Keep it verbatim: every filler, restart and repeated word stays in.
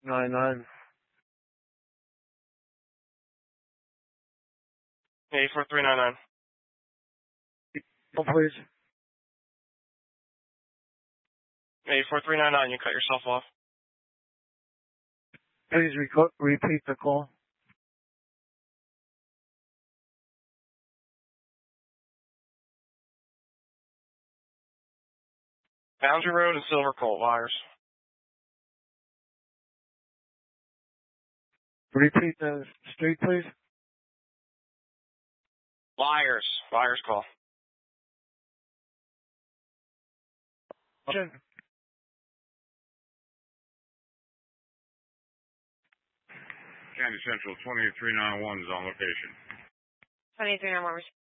nine nine. eight four three nine nine. Oh, please. eight four three nine nine, you cut yourself off. Please reco- repeat the call. Boundary Road and Silver Colt, Liars. Repeat the street, please. Liars. Liars call. County Central twenty-three ninety-one is on location. twenty-three ninety-one.